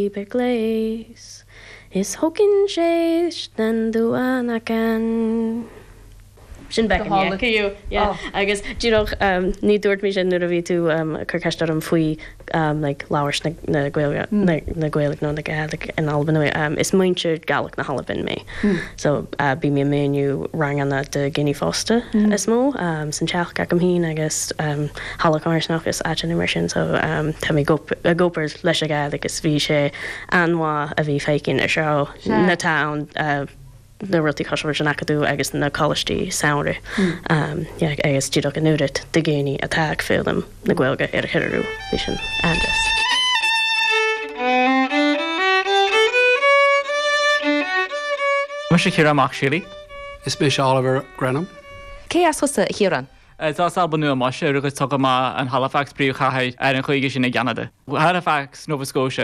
Glaze is hooking chase than do anakan. Sin beckham agus dúach ní dúirt mí sin nuair a bhí tú chuceiste an faoi like láhairs na Gaeilge nó na Gaeilge in Albany is muintear galach na Halibin mé so bí mé méniu rang anna de Guinea Fosta is mó san teach ga hín agus hallachás is atin immer sin so tá mé gopers leis a Gaeilge is bhí sé anhá a bhí fécinn a seo na town na rutí cosisiir sin acadú agus na colistí saoire agus tíach an nuúrit de géine atá félam na Gaeilge ar hiidirú bhí sin andas. Mu sé chéar amach sílí? Is mé Oliver Grenham. Cé as chusa chéan? Tá Albban nua mar sé agus tu an Halifax bríú chaid ar an chuige sin na Canada. Halifax, Nova Scotia